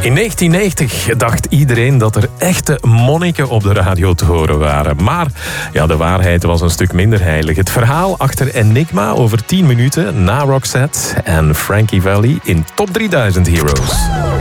In 1990 dacht iedereen dat er echte monniken op de radio te horen waren. Maar ja, de waarheid was een stuk minder heilig. Het verhaal achter Enigma over 10 minuten na Roxette en Frankie Valli in Top 3000 Heroes.